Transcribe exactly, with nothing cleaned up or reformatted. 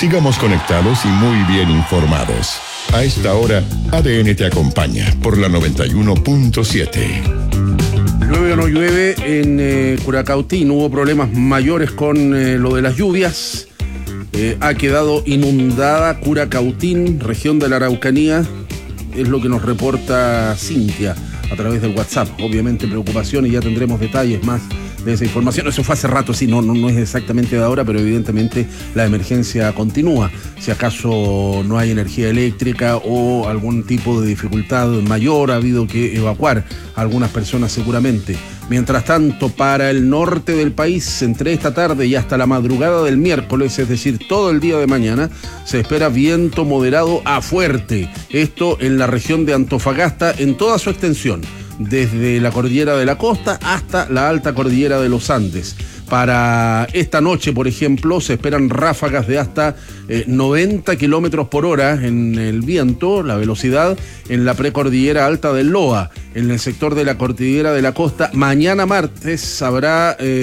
Sigamos conectados y muy bien informados. A esta hora, A D N te acompaña por la noventa y uno punto siete. Llueve o no llueve, en eh, Curacautín hubo problemas mayores con eh, lo de las lluvias. Eh, ha quedado inundada Curacautín, región de la Araucanía, es lo que nos reporta Cintia a través del WhatsApp. Obviamente preocupación y ya tendremos detalles más de esa información. Eso fue hace rato, sí, no, no, no es exactamente de ahora, pero evidentemente la emergencia continúa. Si acaso no hay energía eléctrica o algún tipo de dificultad mayor, ha habido que evacuar a algunas personas seguramente. Mientras tanto, para el norte del país, entre esta tarde y hasta la madrugada del miércoles, es decir, todo el día de mañana, se espera viento moderado a fuerte. Esto en la región de Antofagasta en toda su extensión, desde la cordillera de la costa hasta la alta cordillera de los Andes. Para esta noche, por ejemplo, se esperan ráfagas de hasta eh, noventa kilómetros por hora en el viento, la velocidad en la precordillera alta del Loa. En el sector de la cordillera de la costa, mañana martes habrá... Eh,